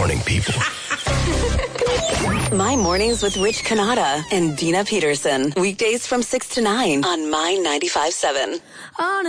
morning, people. My Mornings with Rich Canada and Dina Peterson. Weekdays from 6 to 9 on My 95.7.